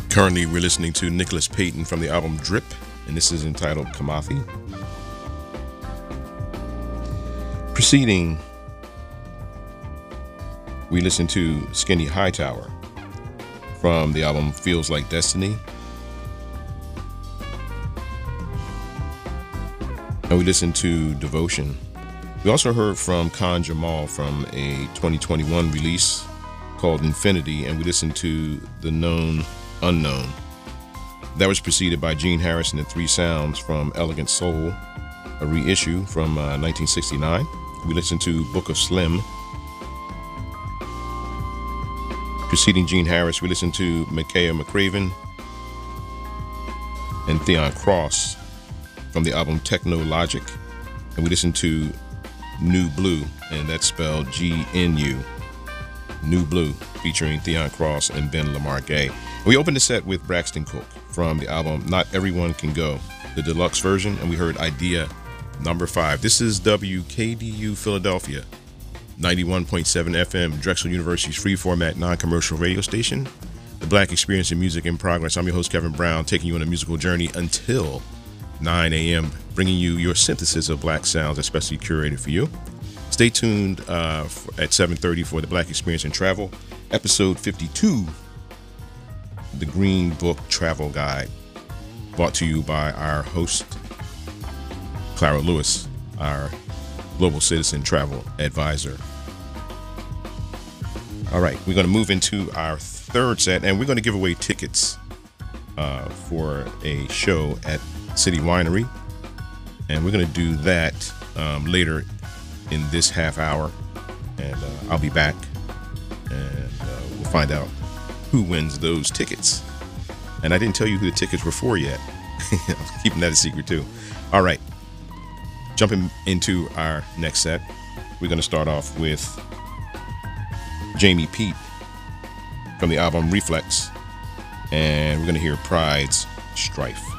Currently, we're listening to Nicholas Payton from the album Drip, and this is entitled Kamathi. Preceding, we listened to Skinny Hightower from the album Feels Like Destiny. And we listened to Devotion. We also heard from Khan Jamal from a 2021 release called Infinity, and we listened to The Known Unknown. That was preceded by Gene Harris and the Three Sounds from Elegant Soul, a reissue from 1969. We listened to Book of Slim. Preceding Gene Harris, we listened to Micaiah McCraven and Theon Cross from the album Techno Logic. And we listened to New Blue, and that's spelled GNU. New Blue, featuring Theon Cross and Ben Lamar Gay. We opened the set with Braxton Cook from the album Not Everyone Can Go, the deluxe version, and we heard Idea number 5. This is WKDU Philadelphia, 91.7 FM, Drexel University's free format non-commercial radio station. The Black Experience in Music in Progress. I'm your host, Kevin Brown, taking you on a musical journey until 9 a.m., bringing you your synthesis of black sounds, especially curated for you. Stay tuned at 7:30 for the Black Experience in Travel, episode 52, the Green Book Travel Guide, brought to you by our host, Clara Lewis, our Global Citizen Travel Advisor. All right, we're going to move into our third set, and we're going to give away tickets for a show at City Winery, and we're going to do that later in this half hour, and I'll be back, and we'll find out who wins those tickets. And I didn't tell you who the tickets were for yet. I'm keeping that a secret too. All right, jumping into our next set, we're going to start off with Jamie Pete from the album Reflex, and we're going to hear Pride's Strife.